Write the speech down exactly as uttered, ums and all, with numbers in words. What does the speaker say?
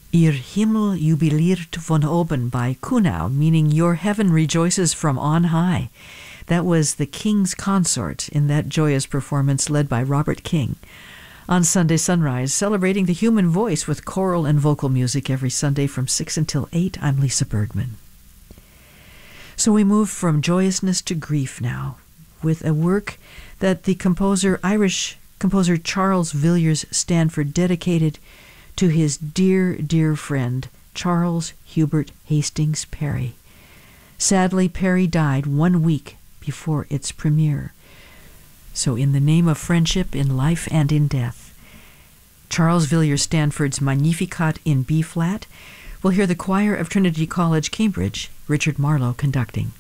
Ihr Himmel jubiliert von oben by Kuhnau, meaning your heaven rejoices from on high. That was the King's Consort in that joyous performance led by Robert King. On Sunday Sunrise, celebrating the human voice with choral and vocal music every Sunday from six until eight, I'm Lisa Bergman. So we move from joyousness to grief now, with a work that the composer, Irish composer Charles Villiers Stanford, dedicated to his dear, dear friend, Charles Hubert Hastings Perry. Sadly, Perry died one week before its premiere. So in the name of friendship in life and in death, Charles Villiers Stanford's Magnificat in B-flat. We'll hear the choir of Trinity College, Cambridge, Richard Marlowe conducting.